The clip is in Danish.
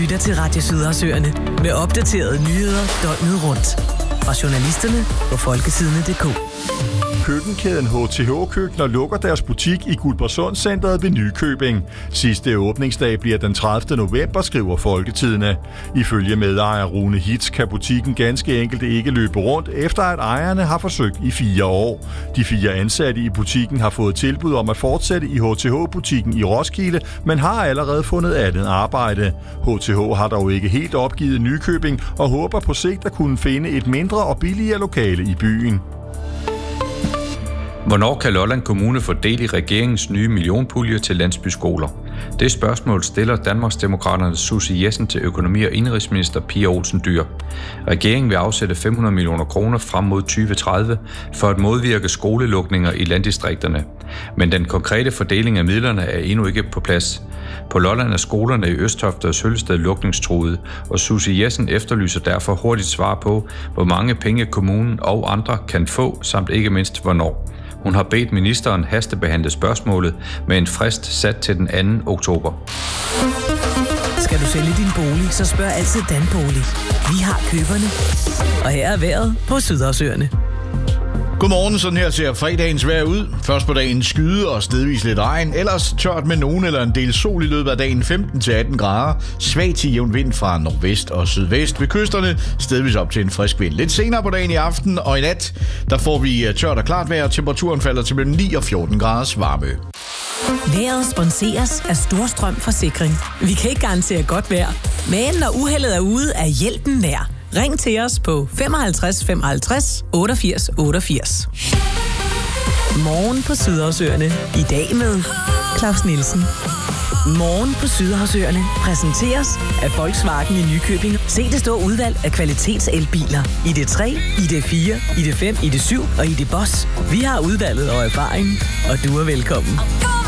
lytter til Radio Sydhavsøerne med opdaterede nyheder døgnet rundt. Fra journalisterne på folketidene.dk. Køkkenkæden HTH Køkkener lukker deres butik i Guldborgsundcentret ved Nykøbing. Sidste åbningsdag bliver den 30. november, skriver Folketidene. Ifølge medejer Rune Hitz kan butikken ganske enkelt ikke løbe rundt, efter at ejerne har forsøgt i 4 år. De 4 ansatte i butikken har fået tilbud om at fortsætte i HTH-butikken i Roskilde, men har allerede fundet andet arbejde. HTH har dog ikke helt opgivet Nykøbing og håber på sigt at kunne finde et mindre og billigere lokale i byen. Hvornår kan Lolland Kommune få del i regeringens nye millionpulje til landsbyskoler? Det spørgsmål stiller Danmarksdemokraternes Susie Jessen til økonomi- og indenrigsminister Pia Olsen Dyhr. Regeringen vil afsætte 500 millioner kroner frem mod 2030 for at modvirke skolelukninger i landdistrikterne. Men den konkrete fordeling af midlerne er endnu ikke på plads. På Lolland er skolerne i Østofte og Sølsted lukningstruede, og Susie Jessen efterlyser derfor hurtigt svar på, hvor mange penge kommunen og andre kan få, samt ikke mindst hvornår. Hun har bedt ministeren hastebehandle spørgsmålet med en frist sat til den 2. oktober. Skal du sælge din bolig, så spørg altid Danbolig. Vi har køberne. Og her er vejret på Sydhavsøerne. Godmorgen, sådan her ser fredagens vejr ud. Først på dagen skyde og stedvis lidt regn, ellers tørt med nogen eller en del sol i løbet af dagen, 15-18 grader. Svag til jævn vind fra nordvest og sydvest ved kysterne, stedvis op til en frisk vind. Lidt senere på dagen i aften og i nat, der får vi tørt og klart vejr, og temperaturen falder til mellem 9 og 14 graders varme. Vejret sponseres af Storstrøm Forsikring. Vi kan ikke garantere godt vejr, men når uheldet er ude, er hjælpen nær. Ring til os på 55 55 88 88. Morgen på Sydhavsøerne. I dag med Claus Nielsen. Morgen på Sydhavsøerne præsenteres af Volkswagen i Nykøbing. Se det store udvalg af kvalitetselbiler. ID3, ID4, ID5, ID7 og ID Boss. Vi har udvalget og erfaring, og du er velkommen.